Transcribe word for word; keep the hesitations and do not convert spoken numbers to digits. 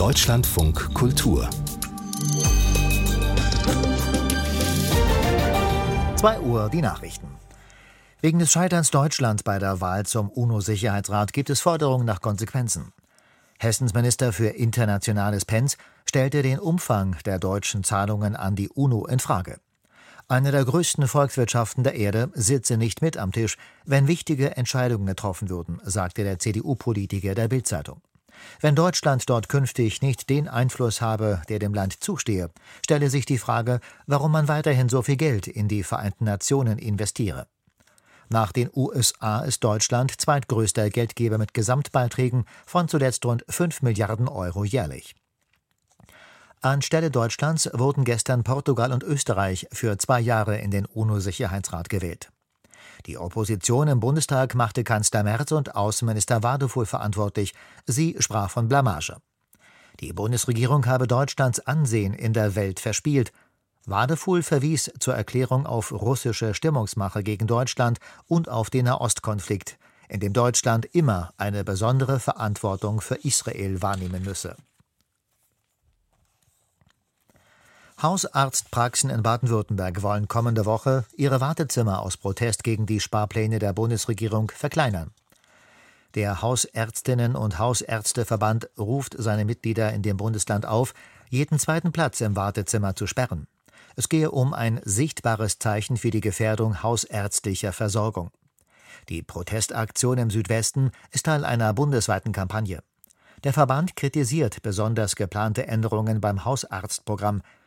Deutschlandfunk Kultur. zwei Uhr die Nachrichten. Wegen des Scheiterns Deutschlands bei der Wahl zum UNO-Sicherheitsrat gibt es Forderungen nach Konsequenzen. Hessens Minister für Internationales Penz stellte den Umfang der deutschen Zahlungen an die UNO in Frage. Eine der größten Volkswirtschaften der Erde sitze nicht mit am Tisch, wenn wichtige Entscheidungen getroffen würden, sagte der C D U-Politiker der Bild-Zeitung. Wenn Deutschland dort künftig nicht den Einfluss habe, der dem Land zustehe, stelle sich die Frage, warum man weiterhin so viel Geld in die Vereinten Nationen investiere. Nach den U S A ist Deutschland zweitgrößter Geldgeber mit Gesamtbeiträgen von zuletzt rund fünf Milliarden Euro jährlich. Anstelle Deutschlands wurden gestern Portugal und Österreich für zwei Jahre in den UNO-Sicherheitsrat gewählt. Die Opposition im Bundestag machte Kanzler Merz und Außenminister Wadefuhl verantwortlich. Sie sprach von Blamage. Die Bundesregierung habe Deutschlands Ansehen in der Welt verspielt. Wadefuhl verwies zur Erklärung auf russische Stimmungsmache gegen Deutschland und auf den Nahostkonflikt, in dem Deutschland immer eine besondere Verantwortung für Israel wahrnehmen müsse. Hausarztpraxen in Baden-Württemberg wollen kommende Woche ihre Wartezimmer aus Protest gegen die Sparpläne der Bundesregierung verkleinern. Der Hausärztinnen- und Hausärzteverband ruft seine Mitglieder in dem Bundesland auf, jeden zweiten Platz im Wartezimmer zu sperren. Es gehe um ein sichtbares Zeichen für die Gefährdung hausärztlicher Versorgung. Die Protestaktion im Südwesten ist Teil einer bundesweiten Kampagne. Der Verband kritisiert besonders geplante Änderungen beim Hausarztprogramm.